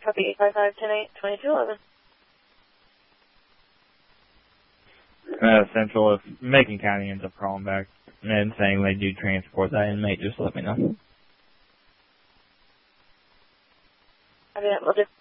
Copy 855-10-8-2211. Central, if Macon County ends up calling back and saying they do transport that inmate, just let me know. I mean, we'll just